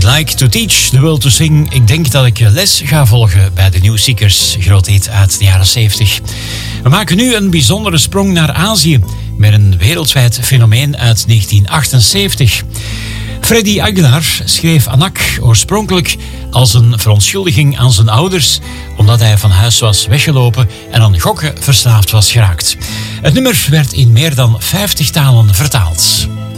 Like to teach, the world to sing. Ik denk dat ik les ga volgen bij de New Seekers. Groot hit uit de jaren 70. We maken nu een bijzondere sprong naar Azië met een wereldwijd fenomeen uit 1978. Freddy Aguilar schreef Anak oorspronkelijk als een verontschuldiging aan zijn ouders, omdat hij van huis was weggelopen en aan gokken verslaafd was geraakt. Het nummer werd in meer dan 50 talen vertaald.